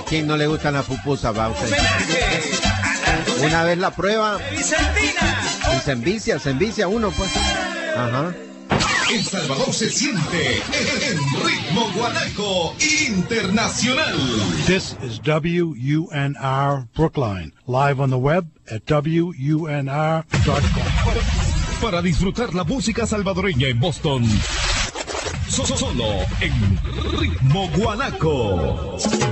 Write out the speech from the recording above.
quién no le gustan las pupusas, va usted? Una vez la prueba y se envicia uno, pues. Ajá. El Salvador se siente en Ritmo Guanaco Internacional. This is WUNR Brookline, live on the web at WUNR.com. Para disfrutar la música salvadoreña en Boston, solo en Ritmo Guanaco.